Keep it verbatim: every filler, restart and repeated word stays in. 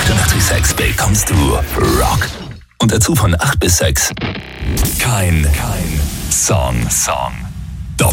achtundachtzig Komma sechs bekommst du Rock. Und dazu von acht bis sechs kein, kein Song, Song.